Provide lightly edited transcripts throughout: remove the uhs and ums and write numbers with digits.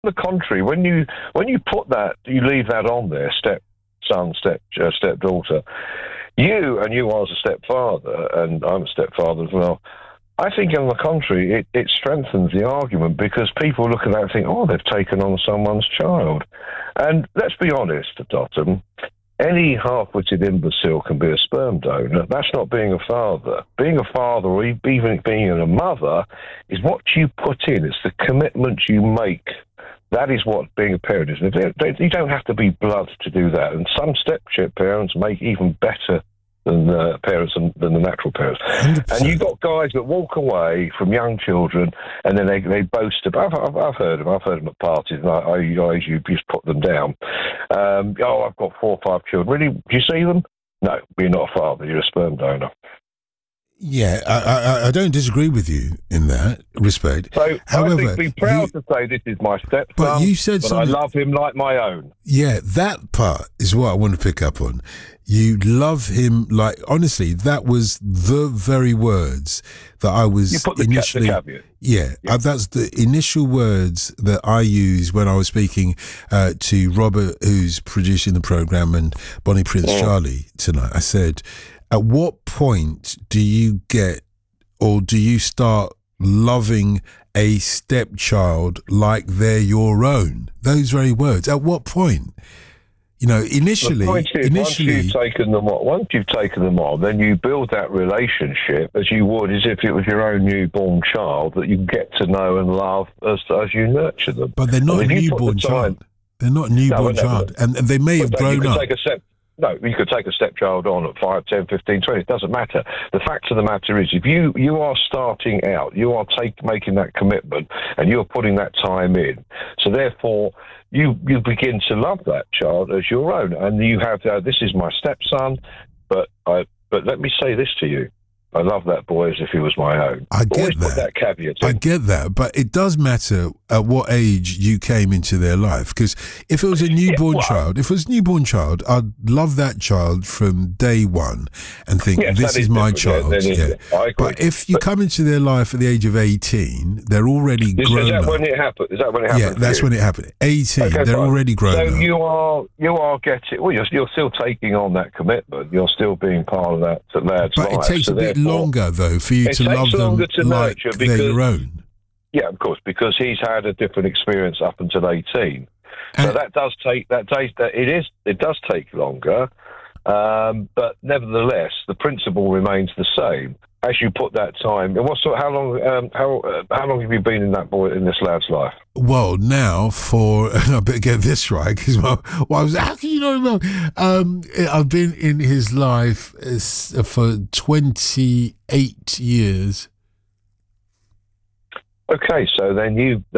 the contrary, when you put that, you leave that on there, stepson, stepdaughter. You are as a stepfather, and I'm a stepfather as well. I think, on the contrary, it strengthens the argument, because people look at that and think, oh, they've taken on someone's child. And let's be honest, Dottam, any half-witted imbecile can be a sperm donor. That's not being a father. Being a father, or even being a mother, is what you put in. It's the commitment you make. That is what being a parent is. You don't have to be blood to do that. And some step parents make even better than the parents than the natural parents. 100%. And you've got guys that walk away from young children, and then they boast about. I've heard them at parties, and I usually just put them down. I've got 4 or 5 children. Really? Do you see them? No, you're not a father. You're a sperm donor. Yeah, I don't disagree with you in that respect. So, however, I think be proud to say this is my stepson, but you said I love him like my own. Yeah, that part is what I want to pick up on. You love him like, honestly, that was the very words that I was You put the initially. caveat. Yeah, that's the initial words that I used when I was speaking to Robert, who's producing the program, and Bonnie Prince Charlie tonight. I said, at what point do you get, or do you start loving a stepchild like they're your own? Those very words. At what point? You know, initially, once you've taken them on, then you build that relationship as you would as if it was your own newborn child that you get to know and love as you nurture them. But they're not a newborn child. They're not a newborn child, and they may have grown up. No, you could take a stepchild on at 5, 10, 15, 20. It doesn't matter. The fact of the matter is, if you are starting out, you are making that commitment, and you're putting that time in. So therefore, you begin to love that child as your own, and you have this is my stepson. But let me say this to you. I love that boy as if he was my own. I get Always that. Put that caveat in. I get that, but it does matter at what age you came into their life. Because if it was a newborn child, I'd love that child from day one and think, this is my child. Yeah. But if you come into their life at the age of 18, they're already grown up. Is that when it happened? Yeah, that's when it happened. 18, okay, they're already grown up. So you are getting. Well, you're still taking on that commitment. You're still being part of that lad's life. But it takes a bit longer, though, for you to love them like they're your own. Yeah, of course, because he's had a different experience up until 18. So that does take it does take longer, but nevertheless, the principle remains the same. As you put that time, and how long have you been in this lad's life? Well, now I better get this right, because how can you know? I've been in his life for 28 years. Okay, so then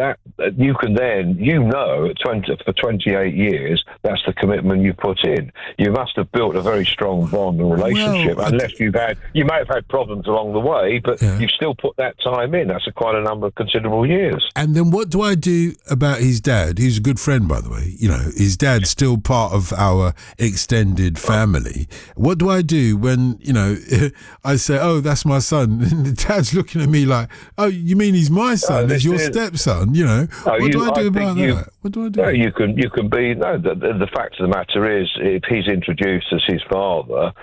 for 28 years, that's the commitment you put in. You must have built a very strong bond and relationship, unless you may have had problems along the way, but you've still put that time in. That's quite a number of considerable years. And then what do I do about his dad? He's a good friend, by the way. You know, his dad's still part of our extended family. What do I do when, I say, oh, that's my son, and the dad's looking at me like, oh, you mean he's my son? As your stepson, what do I do about that? What do I do? No, you can be. No, the fact of the matter is, if he's introduced as his father,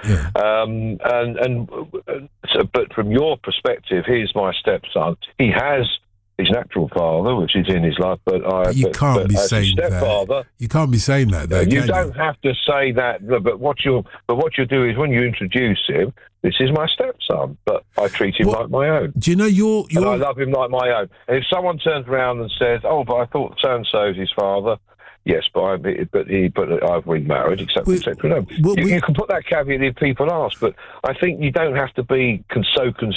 but from your perspective, he's my stepson. He has his natural father, which is in his life, but you can't be saying that. You can't be saying that, though. You don't have to say that. But what you'll do is, when you introduce him, this is my stepson, but I treat him like my own. Do you know and I love him like my own. And if someone turns around and says, "Oh, but I thought so and so is his father," yes, but I've remarried, etc., etc. No, you can put that caveat if people ask, but I think you don't have to be so